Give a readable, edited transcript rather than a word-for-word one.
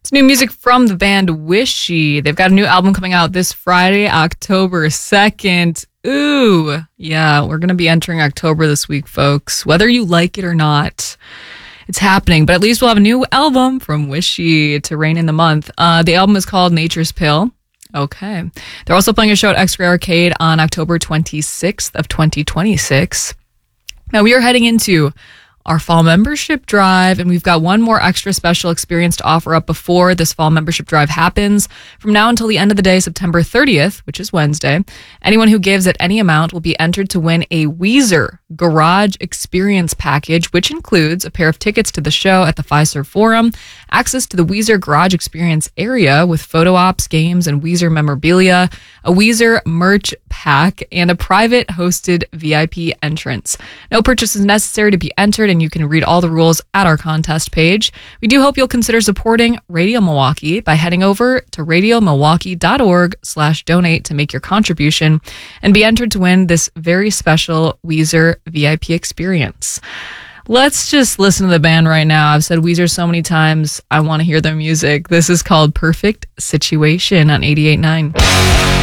It's new music from the band Wishy. They've got a new album coming out this Friday, October 2nd. Ooh, yeah, we're going to be entering October this week, folks. Whether you like it or not, it's happening. But at least we'll have a new album from Wishy to reign in the month. The album is called Nature's Pill. Okay. They're also playing a show at X-Ray Arcade on October 26th of 2026. Now, we are heading into our fall membership drive, and we've got one more extra special experience to offer up before this fall membership drive happens. From now until the end of the day, September 30th, which is Wednesday, anyone who gives at any amount will be entered to win a Weezer Garage Experience package, which includes a pair of tickets to the show at the Fiserv Forum, access to the Weezer Garage Experience area with photo ops, games, and Weezer memorabilia, a Weezer merch pack, and a private hosted VIP entrance. No purchase is necessary to be entered, and you can read all the rules at our contest page. We do hope you'll consider supporting Radio Milwaukee by heading over to radiomilwaukee.org/donate to make your contribution and be entered to win this very special Weezer VIP experience. Let's just listen to the band right now. I've said Weezer so many times, I want to hear their music. This is called Perfect Situation on 88.9.